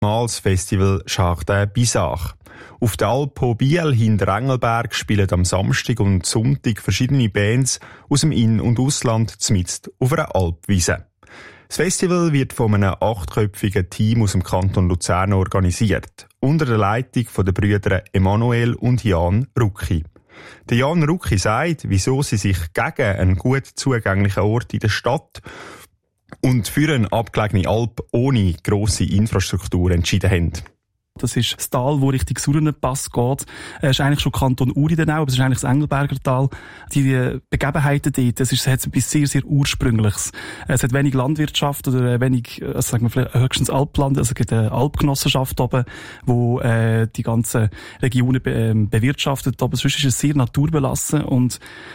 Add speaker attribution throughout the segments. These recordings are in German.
Speaker 1: Das Festival Jardin Bizarre. Auf der Alp Biel hinter Engelberg spielen am Samstag und Sonntag verschiedene Bands aus dem In- und Ausland zmitzt auf einer Alpwiese. Das Festival wird von einem 8-köpfigen Team aus dem Kanton Luzern organisiert, unter der Leitung der Brüder Emanuel und Jan Rucki. Der Jan Rucki sagt, wieso sie sich gegen einen gut zugänglichen Ort in der Stadt und für eine abgelegene Alp ohne grosse Infrastruktur entschieden haben.
Speaker 2: Das ist das Tal, das Richtung Surnenpass geht. Es ist eigentlich schon Kanton Uri dann auch, aber es ist eigentlich das Engelberger Tal. Die Begebenheiten dort, es hat etwas sehr, sehr Ursprüngliches. Es hat wenig Landwirtschaft oder wenig, sagen wir vielleicht höchstens Alpland. Also es gibt eine Alpgenossenschaft oben, wo die ganzen Regionen bewirtschaftet. Aber sonst ist es sehr naturbelassen und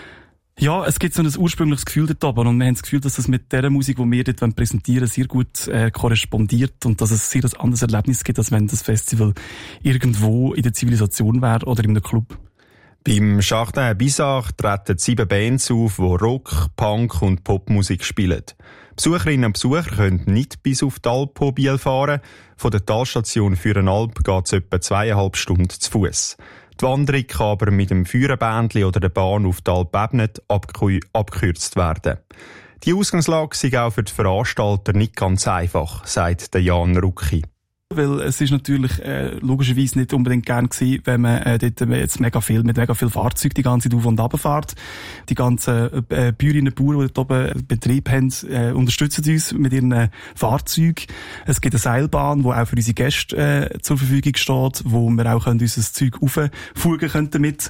Speaker 2: ja, es gibt so ein ursprüngliches Gefühl dort oben und wir haben das Gefühl, dass das mit der Musik, die wir dort präsentieren wollen, sehr gut korrespondiert und dass es sehr ein anderes Erlebnis gibt, als wenn das Festival irgendwo in der Zivilisation wäre oder in einem Club.
Speaker 1: Beim Jardin Bizarre treten 7 Bands auf, die Rock, Punk und Popmusik spielen. Besucherinnen und Besucher können nicht bis auf die Alp Biel fahren. Von der Talstation für eine Alp geht es etwa 2,5 Stunden zu Fuss. Die Wanderung kann aber mit dem Führerbändli oder der Bahn auf die Alp Ebnet abgekürzt werden. Die Ausgangslage sei auch für die Veranstalter nicht ganz einfach, sagt der Jan Rucki.
Speaker 2: Weil es ist natürlich logischerweise nicht unbedingt gern gewesen, wenn man dort jetzt mit mega viel Fahrzeugen die ganze Zeit auf und runter fährt. Die ganzen Bäuerinnen und Bauern, die dort oben Betrieb haben, unterstützen uns mit ihren Fahrzeugen. Es gibt eine Seilbahn, die auch für unsere Gäste zur Verfügung steht, wo wir auch unser Zeug auffugen können damit.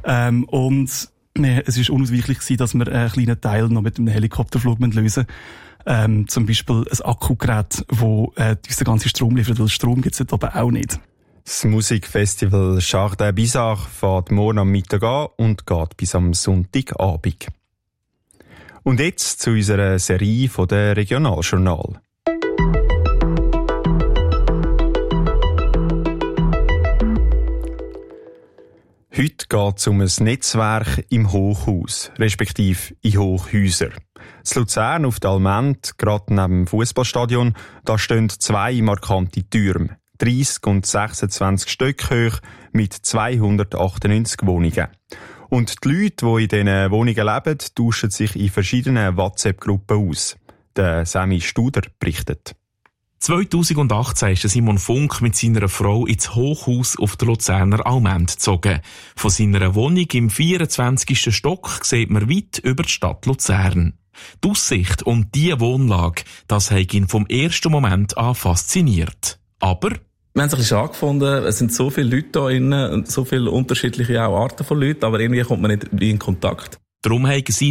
Speaker 2: Und es ist unausweichlich gewesen, dass wir einen kleinen Teil noch mit einem Helikopterflug lösen. Zum Beispiel ein Akkugerät, das uns den ganzen Strom liefert, weil Strom gibt es dort oben auch nicht.
Speaker 1: Das Musikfestival Jardin Bizarre fährt morgen am Mittag an und geht bis am Sonntagabend. Und jetzt zu unserer Serie von der Regionaljournal. Heute geht es um ein Netzwerk im Hochhaus, respektive in Hochhäusern. In Luzern auf der Almend, gerade neben dem Fußballstadion, da stehen 2 markante Türme, 30 und 26 Stück hoch, mit 298 Wohnungen. Und die Leute, die in diesen Wohnungen leben, tauschen sich in verschiedenen WhatsApp-Gruppen aus. Der Sammy Studer berichtet.
Speaker 3: 2018 ist Simon Funk mit seiner Frau ins Hochhaus auf der Luzerner Almend gezogen. Von seiner Wohnung im 24. Stock sieht man weit über die Stadt Luzern. Die Aussicht und die Wohnlage, das hat ihn vom ersten Moment an fasziniert. Aber
Speaker 4: wir haben es ein bisschen schade gefunden. Es sind so viele Leute da drinnen und so viele unterschiedliche auch Arten von Leuten, aber irgendwie kommt man nicht in Kontakt.
Speaker 3: Darum haben sie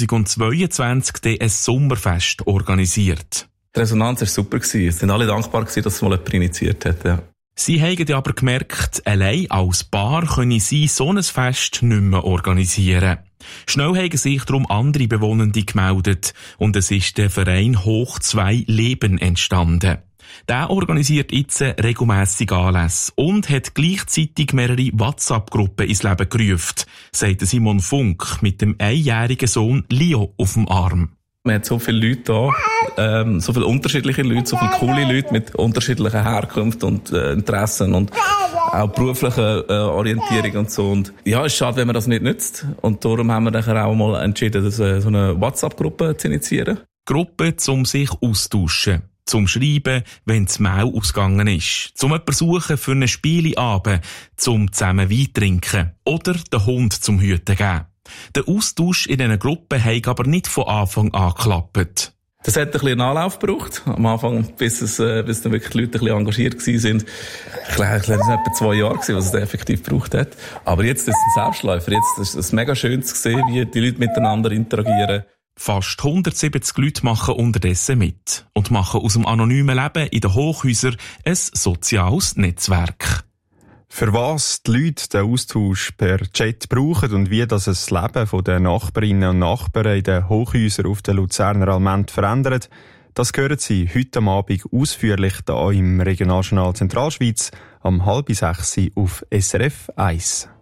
Speaker 3: 2022 ein Sommerfest organisiert.
Speaker 4: Die Resonanz war super. Es sind alle dankbar, dass es mal jemand initiiert hat. Ja.
Speaker 3: Sie haben aber gemerkt, allein als Paar können sie so ein Fest nicht mehr organisieren. Schnell haben sich darum andere Bewohnende gemeldet und es ist der Verein Hoch 2 Leben entstanden. Der organisiert jetzt regelmässig Anlässe und hat gleichzeitig mehrere WhatsApp-Gruppen ins Leben gerufen, sagt Simon Funk mit dem 1-jährigen Sohn Leo auf dem Arm.
Speaker 4: Man hat so viele Leute da, so viele unterschiedliche Leute, so viele coole Leute mit unterschiedlichen Herkünften und Interessen und auch berufliche Orientierung und so. Und ja, es ist schade, wenn man das nicht nützt. Und darum haben wir nachher auch mal entschieden, so eine WhatsApp-Gruppe zu initiieren.
Speaker 3: Gruppe, um sich austauschen, zum Schreiben, wenn das Mail ausgegangen ist, zum jemanden suchen für einen Spieleabend, zum zusammen Wein trinken oder den Hund zum Hüten geben. Der Austausch in diesen Gruppen hat aber nicht von Anfang an geklappt.
Speaker 4: Das hat ein bisschen Anlauf gebraucht. Am Anfang, bis dann wirklich die Leute ein bisschen engagiert waren. Ich glaube, es waren etwa 2 Jahre, was es effektiv gebraucht hat. Aber jetzt ist es ein Selbstläufer. Jetzt ist es mega schön zu sehen, wie die Leute miteinander interagieren.
Speaker 3: Fast 170 Leute machen unterdessen mit und machen aus dem anonymen Leben in den Hochhäusern ein soziales Netzwerk.
Speaker 1: Für was die Leute den Austausch per Chat brauchen und wie das Leben der Nachbarinnen und Nachbarn in den Hochhäusern auf der Luzerner Almend verändert, das hören Sie heute Abend ausführlich hier im Regionaljournal Zentralschweiz am 5:30 auf SRF 1.